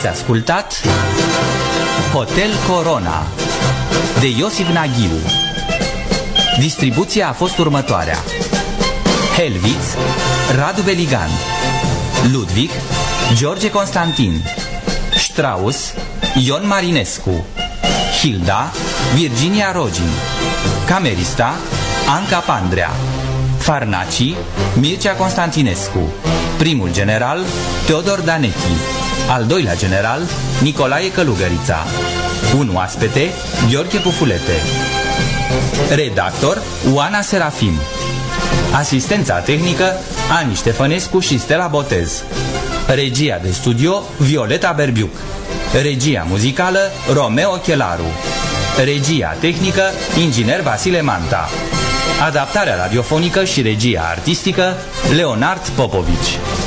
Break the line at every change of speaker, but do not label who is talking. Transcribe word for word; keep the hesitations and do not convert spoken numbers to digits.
Ați ascultat Hotel Corona de Iosif Naghiu. Distribuția a fost următoarea: Helviț, Radu Beligan; Ludwig, George Constantin; Strauss, Ion Marinescu; Hilda, Virginia Rogin; Camerista, Anca Pandrea; Farnaci, Mircea Constantinescu; primul general, Teodor Danechi; al doilea general, Nicolae Călugărița; un oaspete, Gheorghe Pufulete; redactor, Oana Serafim; asistența tehnică, Ani Ștefănescu și Stella Botez; regia de studio, Violeta Berbiuc; regia muzicală, Romeo Chelaru; regia tehnică, inginer Vasile Manta; adaptarea radiofonică și regia artistică, Leonard Popovici.